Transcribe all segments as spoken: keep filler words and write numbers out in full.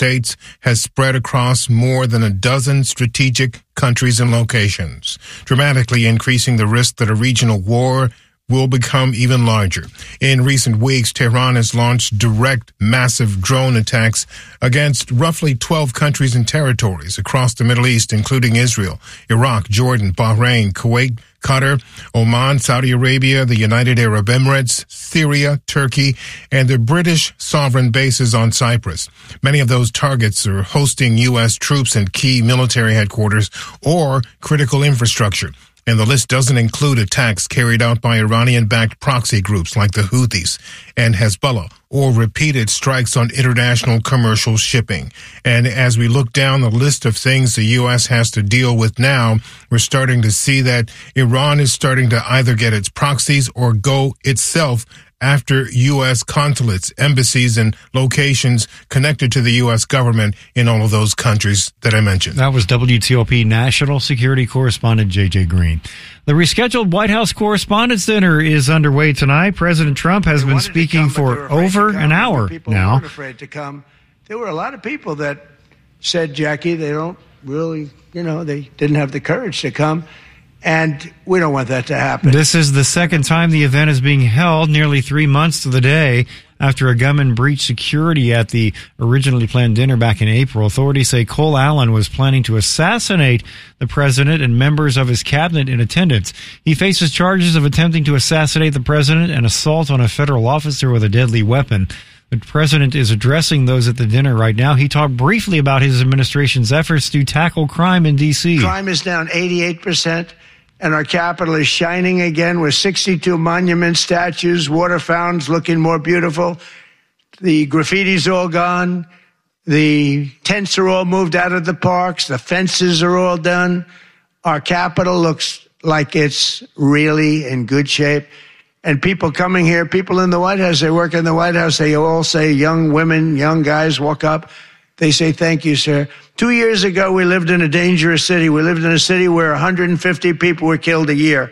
States has spread across more than a dozen strategic countries and locations, dramatically increasing the risk that a regional war will become even larger. In recent weeks, Tehran has launched direct, massive drone attacks against roughly twelve countries and territories across the Middle East, including Israel, Iraq, Jordan, Bahrain, Kuwait, Qatar, Oman, Saudi Arabia, the United Arab Emirates, Syria, Turkey, and the British sovereign bases on Cyprus. Many of those targets are hosting U S troops and key military headquarters or critical infrastructure. And the list doesn't include attacks carried out by Iranian-backed proxy groups like the Houthis and Hezbollah, or repeated strikes on international commercial shipping. And as we look down the list of things the U S has to deal with now, we're starting to see that Iran is starting to either get its proxies or go itself after U S consulates, embassies, and locations connected to the U S government in all of those countries that I mentioned. That was W T O P National Security Correspondent J J Green. The rescheduled White House Correspondents' Dinner is underway tonight. President Trump has been speaking for over an hour people now. Weren't afraid to come. There were a lot of people that said, Jackie, they don't really, you know, they didn't have the courage to come. And we don't want that to happen. This is the second time the event is being held, nearly three months to the day after a gunman breached security at the originally planned dinner back in April. Authorities say Cole Allen was planning to assassinate the president and members of his cabinet in attendance. He faces charges of attempting to assassinate the president and assault on a federal officer with a deadly weapon. The president is addressing those at the dinner right now. He talked briefly about his administration's efforts to tackle crime in D C. Crime is down eighty-eight percent. And our capital is shining again with sixty-two monuments, statues, water fountains looking more beautiful. The graffiti's all gone. The tents are all moved out of the parks. The fences are all done. Our capital looks like it's really in good shape. And people coming here, people in the White House, they work in the White House, they all say, young women, young guys walk up. They say, thank you, sir. Two years ago, we lived in a dangerous city. We lived in a city where one hundred fifty people were killed a year.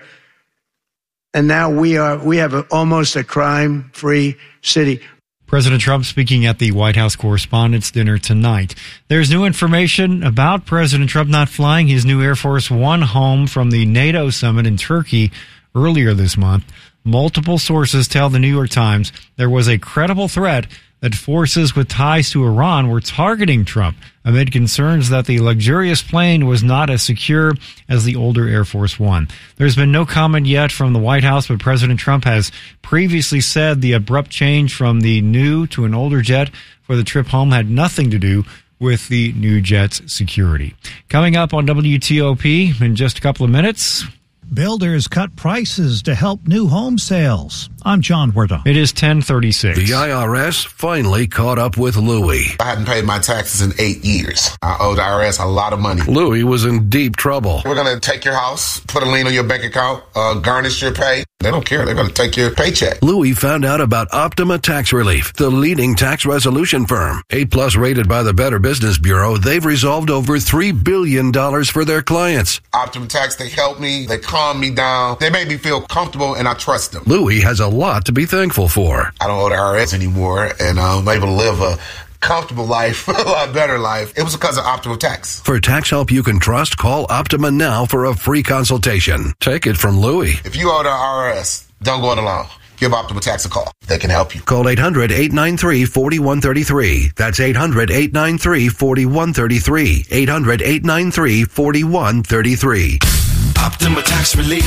And now we are, we have a, almost a crime-free city. President Trump speaking at the White House Correspondents' Dinner tonight. There's new information about President Trump not flying his new Air Force One home from the NATO summit in Turkey earlier this month. Multiple sources tell the New York Times there was a credible threat that forces with ties to Iran were targeting Trump amid concerns that the luxurious plane was not as secure as the older Air Force One. There's been no comment yet from the White House, but President Trump has previously said the abrupt change from the new to an older jet for the trip home had nothing to do with the new jet's security. Coming up on W T O P in just a couple of minutes. Builders cut prices to help new home sales. I'm John Wardon. It is ten thirty-six. The I R S finally caught up with Louie. I hadn't paid my taxes in eight years. I owe the I R S a lot of money. Louie was in deep trouble. We're going to take your house, put a lien on your bank account, uh, garnish your pay. They don't care. They're going to take your paycheck. Louie found out about Optima Tax Relief, the leading tax resolution firm. A plus rated by the Better Business Bureau, they've resolved over three billion dollars for their clients. Optima Tax, they help me. They calm me down. They make me feel comfortable, and I trust them. Louie has a lot to be thankful for. I don't owe the I R S anymore, and I'm able to live a comfortable life, a lot better life. It was because of Optima Tax. For tax help you can trust, call Optima now for a free consultation. Take it from Louie. If you owe the I R S, don't go it alone. Give Optima Tax a call. They can help you. Call eight hundred, eight nine three, four one three three. That's eight hundred, eight nine three, four one three three. eight hundred, eight nine three, four one three three. Optima Tax Relief.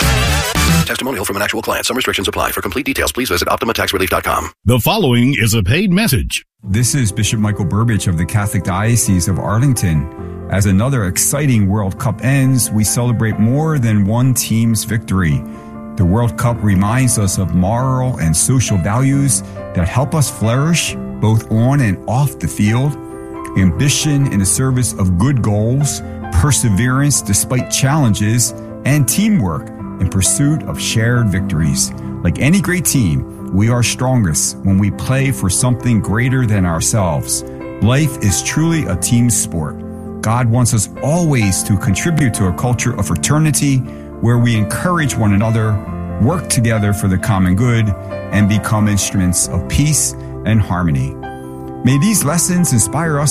Testimonial from an actual client. Some restrictions apply. For complete details, please visit optima tax relief dot com. The following is a paid message. This is Bishop Michael Burbidge of the Catholic Diocese of Arlington. As another exciting World Cup ends, we celebrate more than one team's victory. The World Cup reminds us of moral and social values that help us flourish both on and off the field, ambition in the service of good goals, perseverance despite challenges, and teamwork in pursuit of shared victories. Like any great team, we are strongest when we play for something greater than ourselves. Life is truly a team sport. God wants us always to contribute to a culture of fraternity where we encourage one another, work together for the common good, and become instruments of peace and harmony. May these lessons inspire us